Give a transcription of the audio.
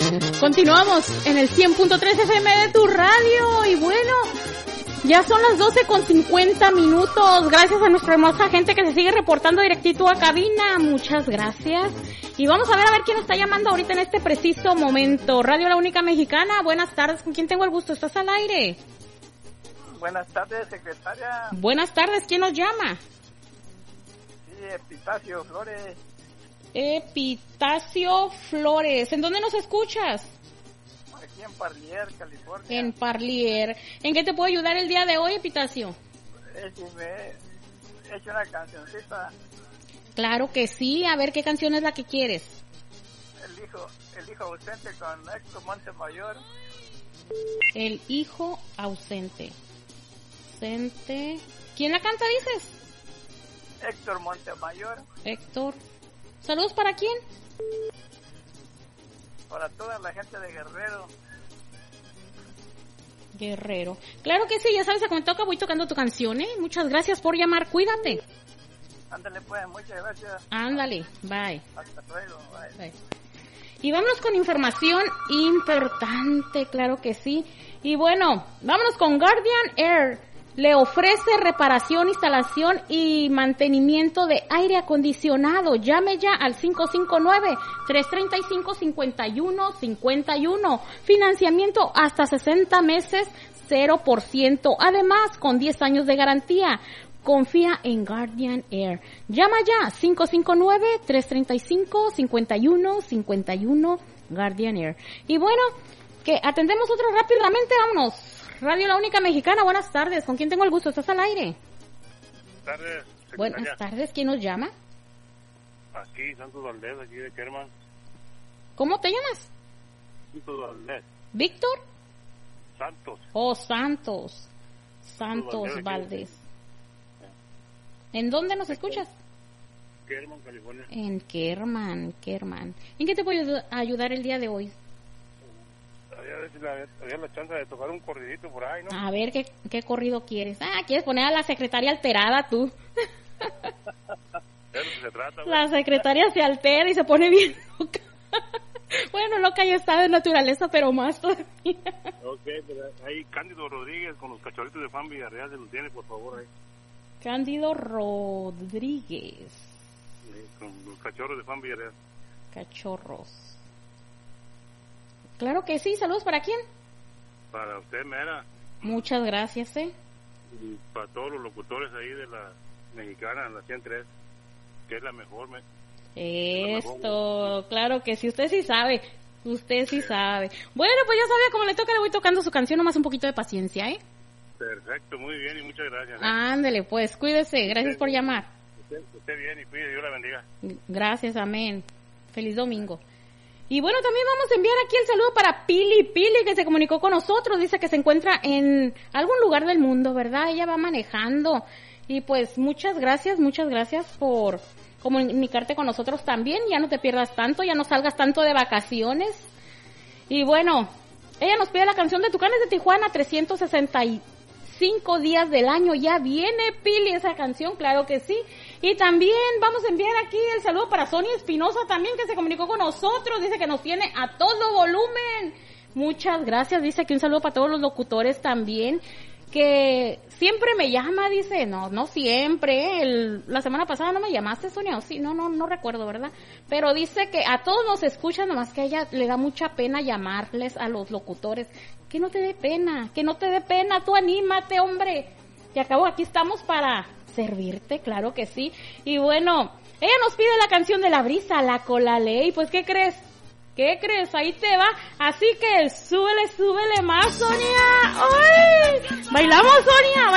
Continuamos en el 100.3 FM de tu radio y bueno, ya son las 12:50. Gracias a nuestra hermosa gente que se sigue reportando directito a cabina. Muchas gracias. Y vamos a ver quién está llamando ahorita en este preciso momento. Radio La Única Mexicana, buenas tardes. ¿Con quién tengo el gusto? ¿Estás al aire? Buenas tardes, secretaria. Buenas tardes, ¿quién nos llama? Sí, Epitacio Flores. Epitacio Flores. ¿En dónde nos escuchas? Aquí en Parlier, California. En Parlier. ¿En qué te puedo ayudar el día de hoy, Epitacio? Si me he hecho una cancioncita. Claro que sí. A ver, ¿qué canción es la que quieres? El hijo ausente con Héctor Montemayor. El hijo ausente. ¿Quién la canta, dices? Héctor Montemayor. Héctor. ¿Saludos para quién? Para toda la gente de Guerrero. Guerrero. Claro que sí, ya sabes, a cuando toca voy tocando tu canción, ¿eh? Muchas gracias por llamar, cuídate. Ándale pues, muchas gracias. Ándale, bye. Hasta luego, bye. Y vámonos con información importante, claro que sí. Y bueno, vámonos con Guardian Air. Le ofrece reparación, instalación y mantenimiento de aire acondicionado. Llame ya al 559-335-5151. Financiamiento hasta 60 meses, 0%. Además, con 10 años de garantía. Confía en Guardian Air. Llama ya, 559-335-5151. Guardian Air. Y bueno, que atendemos otro rápidamente, vámonos. Radio La Única Mexicana, buenas tardes. ¿Con quién tengo el gusto? ¿Estás al aire? Buenas tardes. Buenas tardes, ¿quién nos llama? Aquí, Santos Valdés, aquí de Kerman. ¿Cómo te llamas? Santos Valdés. ¿Víctor? Santos. Oh, Santos Valdés. ¿En dónde nos escuchas? Kerman, California. En Kerman. ¿En qué te puedo ayudar el día de hoy? A ver si había la chance de tocar un corridito por ahí, ¿no? A ver, ¿qué corrido quieres? ¿Quieres poner a la secretaria alterada tú? De eso se trata, güey. La secretaria se altera y se pone bien loca. Bueno, loca ya está de naturaleza, pero más todavía. Ok, pero ahí Cándido Rodríguez con los cachorritos de Fan Villarreal, se los tiene, por favor, ahí. Cándido Rodríguez. Sí, con los cachorros de Fan Villarreal. Cachorros. Claro que sí, saludos para quién. Para usted, Mera. Muchas gracias, Y para todos los locutores ahí de la mexicana, la 103, que es la mejor, Esto, claro que sí, usted sí sabe. Bueno, pues ya sabía, como le toca, le voy tocando su canción, nomás un poquito de paciencia, ¿eh? Perfecto, muy bien y muchas gracias. Ándele, pues, cuídese, gracias por llamar. Usted bien y cuide, Dios la bendiga. Gracias, amén. Feliz domingo. Y bueno, también vamos a enviar aquí el saludo para Pili, que se comunicó con nosotros, dice que se encuentra en algún lugar del mundo, ¿verdad? Ella va manejando. Y pues muchas gracias por comunicarte con nosotros también, ya no te pierdas tanto, ya no salgas tanto de vacaciones. Y bueno, ella nos pide la canción de Tucanes de Tijuana, 365 días del año, ya viene Pili esa canción, claro que sí. Y también vamos a enviar aquí el saludo para Sonia Espinosa también, que se comunicó con nosotros, dice que nos tiene a todo volumen. Muchas gracias, dice que un saludo para todos los locutores también, que siempre me llama, dice, no siempre, la semana pasada no me llamaste, Sonia, o sí, no recuerdo, ¿verdad? Pero dice que a todos nos escuchan, nomás que a ella le da mucha pena llamarles a los locutores. Que no te dé pena, tú anímate, hombre. Y acabo, aquí estamos para servirte, claro que sí. Y bueno, ella nos pide la canción de La Brisa, La Colaley, pues ¿qué crees? Ahí te va. Así que súbele más, Sonia. ¡Ay! ¿Bailamos, Sonia?